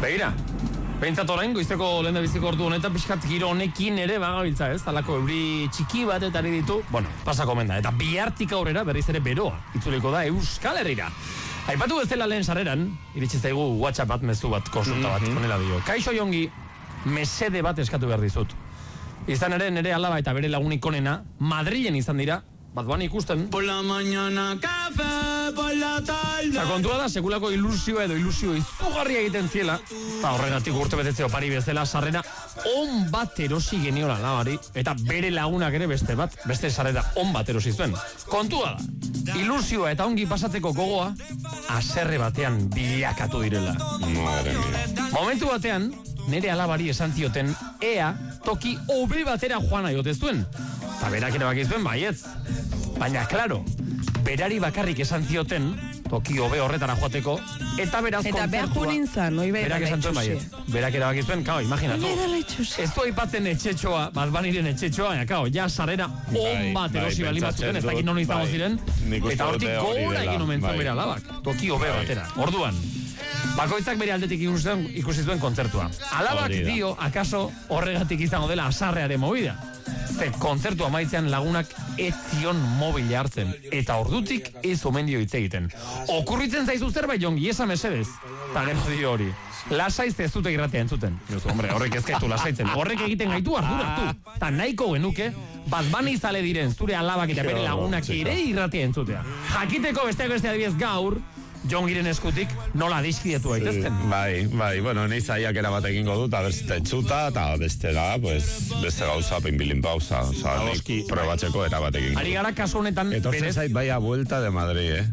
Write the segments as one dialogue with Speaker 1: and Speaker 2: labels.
Speaker 1: Begira, behintzat orain, goizteko lehen da biziko ordu honetan, pixkat giro honekin ere bagabiltza, ez? Talako euri txiki bat eta ditu, bueno, pasako menda. Eta bihartik aurrera berriz ere beroa, itzuliko da Euskal Herrira. Aipatu bezala lehen sarreran, iritsi zaigu WhatsApp bat, mezu bat, konsulta bat, honela dio. Kaixo Jongi, mesede bat eskatu behar dizut. Izan ere, nire alaba eta bere lagunik onena, Madrilen izan dira, bat bani ikusten.
Speaker 2: Por la mañana café, por la tarde.
Speaker 1: Eta kontua da, sekulako ilusioa edo ilusio izugarria egiten ziela, eta horregatik urte betetzeo pari bezala, sarrera on bat erosi geniola labari, eta bere lagunak ere beste sarrera on bat erosi zuen. Kontua da, ilusioa eta ongi pasatzeko gogoa, haserre batean bilakatu direla. Momentu batean, nire alabari esan zioten, ea toki hobe batera joan nahi ote zuen. Eta berak ere bakizuen baietz. Baina, klaro, berari bakarrik esan zioten, toki hobe horretara joateko, eta beraz kontzertua... Eta behar jurin zan, oi berak esan zuen baietz. Berak ere bakizuen, kao, imaginatu. Ez du aipatzen etxetxoa, Bad Bunnyren etxetxoa, baina, kao, ja sarera on bat erosi bali mazuten, ez dakit non izango ziren, eta hortik gora egin omen zuen bere alabak, toki hobe batera. Orduan, bakoitzak bere aldetik ikusi zuen kontzertua. Alabak dio, akaso horregatik izango dela asarrearen movida. Ze kontzertu amaitzean lagunak ez zion mobile hartzen, eta ordutik ez omen dio hitz egiten. Okurritzen zaizu zerbait Jongi, esa mesedez. Ta gero dio hori. Lasaiz ez dute irratea entzuten. Jozu, hombre, horrek ez gaitu lasaitzen. Horrek egiten gaitu arduratu. Ta nahiko genuke, Bad Bunny zale diren zure alabak eta bere lagunak ere irratea entzutea. Jakiteko besteak beste adibidez gaur, Jongiren eskutik nola diskietu aitezten.
Speaker 3: Bai, bueno, nahi zaiakera bat egingo dut, beste etxuta, eta bestela, pues, beste gauza, pinbilin pauza, oza, nik probatzeko era bat egingo dut.
Speaker 1: Ari gara kasu honetan...
Speaker 3: Etortzen zait, bai, a vuelta de Madrid,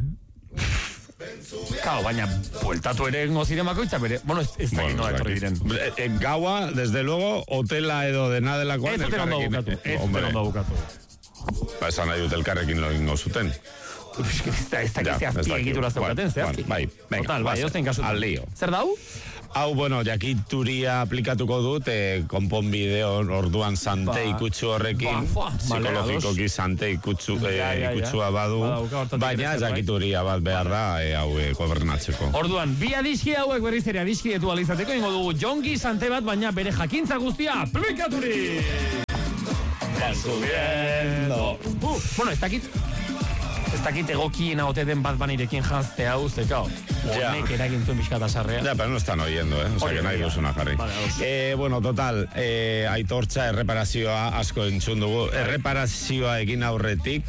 Speaker 1: Claro, baina, bueltatu ere engo ziren bakoitza bere, bueno, ez dakit nola etorri diren.
Speaker 3: Gaua, desde luego, hotela edo dena delakoan...
Speaker 1: Ez zuten ondo bukatu.
Speaker 3: Esan nahi dut elkarrekin lo ingo zuten.
Speaker 1: Ez dakit zehazti egitura zaukaten, zehazti.
Speaker 3: Bai,
Speaker 1: total, bai, ozen kasutan.
Speaker 3: Al lío.
Speaker 1: Zer dau?
Speaker 3: Hau, bueno, jakituria aplikatuko dut, konponbideo orduan sante ikutsu horrekin, psikologikoki sante ikutsua badu, baina jakituria bat behar da, hau gobernatzeko.
Speaker 1: Orduan, bi adiski hauek berriz ere adiskietu alizateko, ingo dugu Jongi sante bat, baina bere jakintza guztia aplikaturi!
Speaker 3: Subiendo!
Speaker 1: Bueno, ez dakit egokiena ote den Bad Bunnyrekin janzte hau, zekao. Honek eragintzuen pixkata sarrea.
Speaker 3: Ja, pero no están oyendo, O sea, que nahi duzuna jarri. Bueno, total, aitortza erreparazioa asko entzun dugu. Erreparazioa egin aurretik,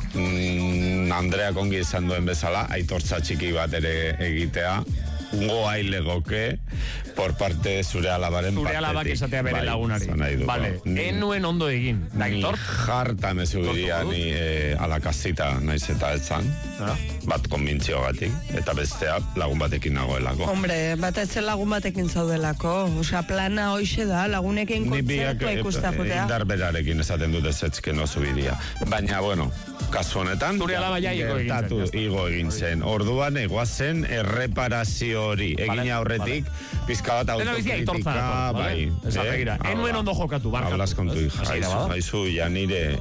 Speaker 3: Andrea kongi izan duen bezala, aitortza txiki bat ere egitea, goai legoke por parte zure alabaren partetik.
Speaker 1: Zure alabak esatea bere lagunari. Vale, enuen ondo egin.
Speaker 3: Ni jarta me subiria ni a la casita naiz eta etzan. Bat konbintzio gatik. Eta bestea lagun batekin nagoelako.
Speaker 4: Hombre, bat etzen lagun batekin zaudelako. Osea, plana hoxe da, lagunekin kontzertua ikusta jotea.
Speaker 3: Indar berarekin esaten dut ezetzke no subiria. Baina, bueno, kasu honetan,
Speaker 1: zure alaba ja
Speaker 3: igo egin zen. Orduan, egoazen erreparazio hori. Egin aurretik, pizka bat autokritika, bai.
Speaker 1: Enuen ondo jokatu, barkatu.
Speaker 3: Hablas con tu hija. Aizu, Janire,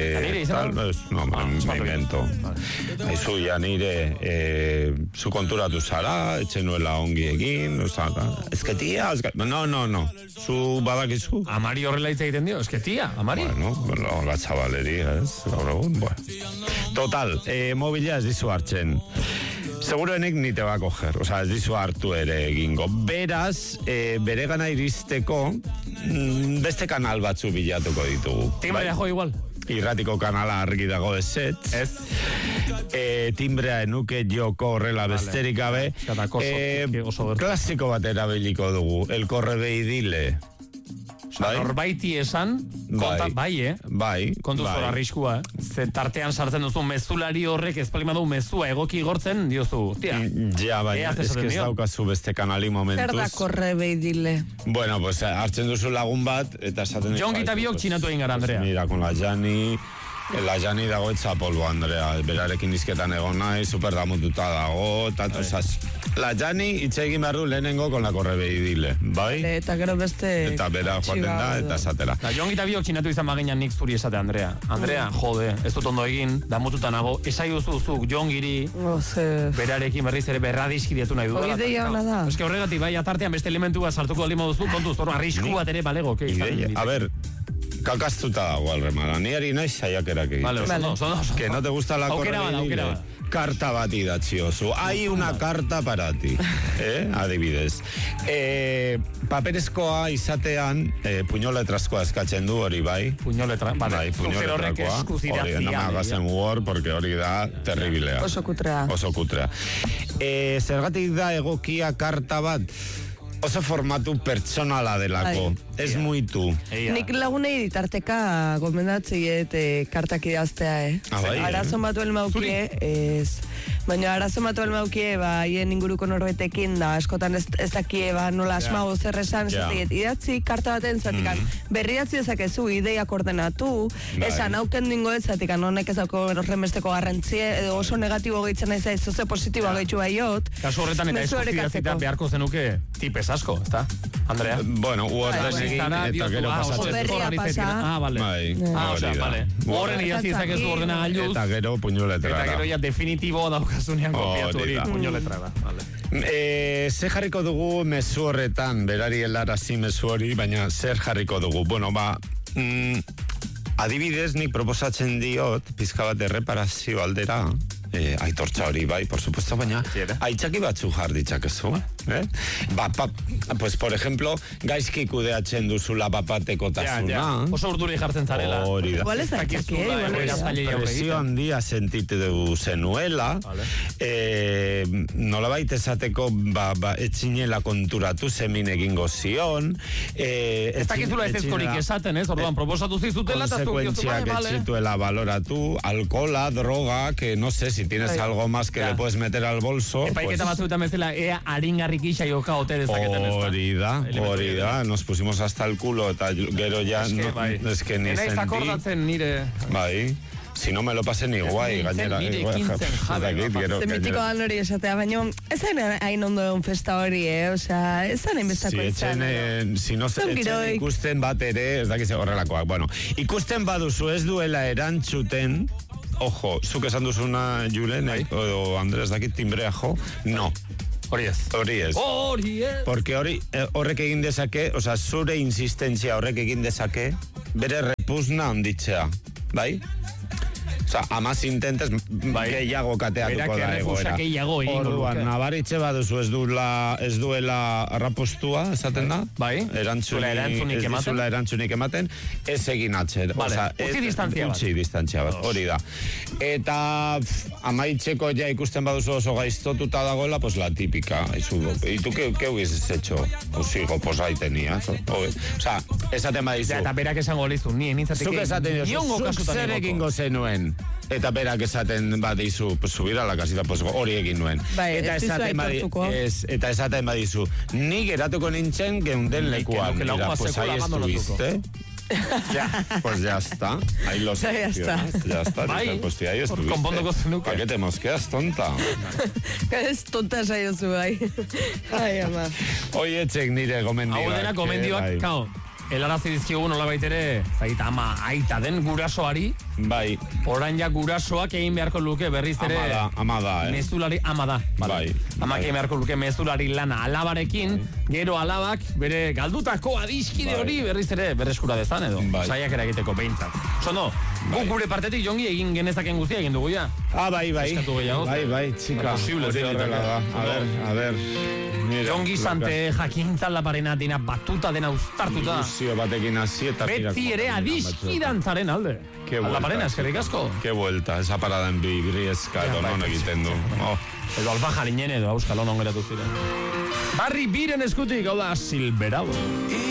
Speaker 3: no, me invento. Aizu, Janire, zu konturatu zara, etxe nuela ongi egin, ez que tia, no, zu badakizu.
Speaker 1: Amari horrela hitz egiten dio, ez que tia, Amari.
Speaker 3: Bueno, la chavaleri, gaur egun, total, mobila ez dizu hartzen. Seguruenik ni te va a coger, o sea, ez dizu hartu ere egingo. Beraz, bere gana iristeko, beste kanal batzu bilatuko ditugu.
Speaker 1: Timbrea jo igual.
Speaker 3: Irratiko kanala argi dago ezetz.
Speaker 1: Ez.
Speaker 3: Timbrea enuke joko horrela besterik gabe. Klasiko bat erabiliko dugu, el correveidile.
Speaker 1: Norbaiti esan,
Speaker 3: bai,
Speaker 1: kontu zora arriskua, ze tartean sartzen duzu mezulari horrek ezpalimadu mezua egoki gortzen, diozu, tia.
Speaker 3: Ja, bai, ez daukazu beste kanali momentuz.
Speaker 4: Zer da korrebeidile?
Speaker 3: Bueno, pues hartzen duzu lagun bat, eta esaten...
Speaker 1: Jongi eta biok txinatu egin gara, Andrea.
Speaker 3: Mira, con la Jani dago etza polvo, Andrea, berarekin izketan egon nahi, super damututa dago, eta La Jani itxegin behar du lehenengo con la correveidile, bai?
Speaker 4: Eta gero beste...
Speaker 3: Eta bera joaten da, eta esatera.
Speaker 1: Jon eta biok txinatu izan baginan nik zuri esate, Andrea. Andrea, jode, ez dut ondo egin, damututa nago, esai duzuzuk Jon giri, berarekin berriz ere berradizkideatu nahi du.
Speaker 4: Ideia hona da.
Speaker 1: Ez que horregatik, bai, atartean beste elementua sartuko aldi moduzu, kontuz, arrisku bat ere balego, ke izan.
Speaker 3: A ver, kakaztuta dago alremana. Ni ari naiz saiakerak egiten.
Speaker 1: Vale, oso.
Speaker 3: Que no te gusta la correveidile. Karta bat idatziozu. Hay una carta para ti. Adibidez. Paperezkoa izatean puñoletraskoa eskatzen du hori, bai?
Speaker 1: Puñoletra, vale.
Speaker 3: Bai, puñoletrakoa. Hori, no me hagas en Word, porque hori da terribilea.
Speaker 4: Oso kutrea.
Speaker 3: Zergatik da egokia karta bat? Oso formatu pertsonala delako. Ez muitu.
Speaker 4: Nik lagunei ditarteka gomendatziet kartak idaztea, Arazo batu elmaukie, baina arazo batu elmaukie, hien inguruko norbetekin, da, askotan ez dakie, nola asmago zer esan, idatzi karta baten zatikan, berriatzi ezakezu, ideiak ordenatu, esan auken dingo ez zatikan, honek ezako horrenbesteko garrantzie, edo oso negatibo gehitzen nahi zaiz, oso positiboa gehitxu baiot.
Speaker 1: Kasu horretan eta eskuzidatzita beharko zenuke tipez asko, ezta? Andrea?
Speaker 3: Bueno, uordenek eta gero pasatzen.
Speaker 1: Vale. Horren idatzizak ez du ordena gailuz.
Speaker 3: Eta gero puñoletra.
Speaker 1: Eta gero ya definitibo daukasunean kopiatu hori puñoletra da.
Speaker 3: Zer jarriko dugu mezu horretan, berari helarazi mezu hori, baina zer jarriko dugu? Bueno, adibidez nik proposatzen diot, pizka bat erreparazio aldera, aitortza hori bai, por supuesto, baina aitzaki batzu jar ditzakezu, pues, por ejemplo, gaizki kudeatzen duzula bapateko tasuna.
Speaker 1: Oso urduri jartzen zarela.
Speaker 3: Hori da.
Speaker 4: Igual ez aitzaki,
Speaker 3: Presio handia sentitu dugu zenuela, nolabait esateko, etzinela konturatu zemin egingo zion.
Speaker 1: Ez dakizula ez ezkorik esaten, orduan, proposatu zizutela, eta
Speaker 3: konsecuentziak etzituela baloratu, alkola, droga, que no sé, si tienes algo más que le puedes meter al bolso.
Speaker 1: Epaiketa batzuetan bezala, ea haringarrik isa joka ote dezaketen ez da.
Speaker 3: Hori da, nos pusimos hasta el culo, eta gero ya, es que ni sentí.
Speaker 1: Akordatzen nire.
Speaker 3: Bai. Si no me lo pasen ni guai, gainera.
Speaker 4: Zemitiko dan hori esatea, baina ez hain ondo egon festa hori, osea, ez hain bestako izan.
Speaker 3: Si no etxen ikusten bat ere, ez dakiz horrelakoak. Bueno, ikusten baduzu ez duela erantzuten, ojo, zuk esan duzuna, Julen, o Andrés, dakit timbrea jo, no.
Speaker 1: Hori ez.
Speaker 3: Porque horrek egin dezake, osea, zure insistentzia horrek egin dezake, bere repusna handitzea, bai? Osa, amaz intentes gehiago kateatuko da egoera. Orduan, nabaritxe baduzu ez duela rapostua, esaten da?
Speaker 1: Bai.
Speaker 3: Zula erantzunik ematen, ez egin atzer.
Speaker 1: Utsi distantzia bat.
Speaker 3: Utsi distantzia bat, hori da. Eta amaitzeko ja ikusten baduzu oso gaiztotuta dagoela, pues la típica. ¿Y tú qué hubieses hecho? Pues sigo, pues ahí tenía. Osa, esaten badizu.
Speaker 1: Eta berak esango lizu, nien nintzateke.
Speaker 3: Zuk esaten dizu, zuk zer egingo zenuen. Eta berak esaten badizu, pues subir a la casita, pues hori egin nuen. Eta esaten badizu, ni geratuko nintzen geunden lekuan. Mira, pues ahí estuviste. Pues ya está. Ahí lo sé. Ya está. Pues ahí estuviste. ¿Para qué te mosqueas, tonta?
Speaker 4: Ez tonta saiozu, bai. Ai, ama.
Speaker 3: Oie, txek nire gomendioak.
Speaker 1: Hau dena gomendioak, kao. Helarazi dizkigu nola baitere, zaita ama aita den gurasoari.
Speaker 3: Bai.
Speaker 1: Orain ja gurasoak egin beharko luke berriz ere.
Speaker 3: Ama da,
Speaker 1: mezulari, ama da.
Speaker 3: Bai.
Speaker 1: Amak egin beharko luke mezulari lana alabarekin, gero alabak bere galdutako adiskide hori berriz ere berreskura dezan edo. Saiak eragiteko behintzat. Sono, guk gure partetik Jongi egin genezaken guztia egin dugu ja.
Speaker 3: Bai, txika. Hori horrela da. A ver.
Speaker 1: Jongi sante jakintzan laparena dena batuta dena uztartuta.
Speaker 3: Ilusio batekin hasi eta
Speaker 1: beti ere adiskidantzaren alde. Aldaparena, eskerrik asko.
Speaker 3: Qué vuelta, esa parada en Briesca edo non egiten du.
Speaker 1: Edo albaja ginen edo auskal onon geratu ziren. Barri biren eskutik, hau da Silverado.